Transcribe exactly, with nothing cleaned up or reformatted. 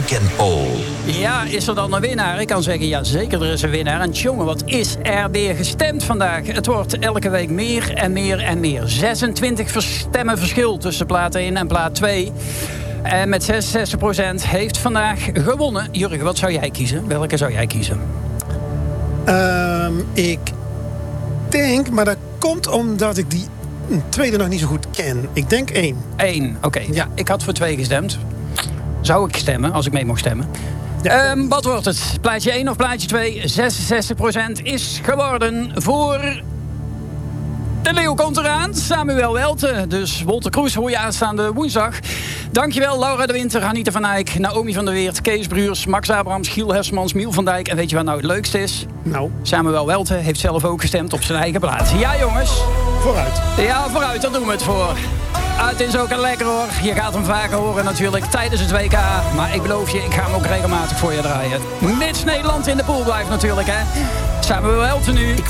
Weekend Poll. Ja, is er dan een winnaar? Ik kan zeggen, ja zeker, er is een winnaar. En jongen, wat is er weer gestemd vandaag? Het wordt elke week meer en meer en meer. zesentwintig stemmen verschil tussen plaat één en plaat twee. En met zesenzestig procent heeft vandaag gewonnen. Jurgen, wat zou jij kiezen? Welke zou jij kiezen? Um, ik denk, maar dat komt omdat ik die tweede nog niet zo goed ken. Ik denk één. Eén, oké. Okay. Ja, ik had voor twee gestemd. Zou ik stemmen, als ik mee mocht stemmen. Ja. Um, wat wordt het? Plaatje één of plaatje twee? zesenzestig procent is geworden voor... De leeuw komt eraan, Samuel Welte. Dus Wolter Kroes hoor je aanstaande woensdag. Dankjewel Laura de Winter, Anita van Eyck, Naomi van der Weert, Kees Bruurs, Max Abrahams, Giel Hersmans, Miel van Dijk. En weet je wat nou het leukste is? Nou? Samuel Welte heeft zelf ook gestemd op zijn eigen plaats. Ja jongens. Vooruit. Ja, vooruit, daar doen we het voor. Het is ook een lekker hoor. Je gaat hem vaker horen natuurlijk tijdens het W K. Maar ik beloof je, ik ga hem ook regelmatig voor je draaien. Mits Nederland in de pool blijft natuurlijk hè. Samuel Welte nu.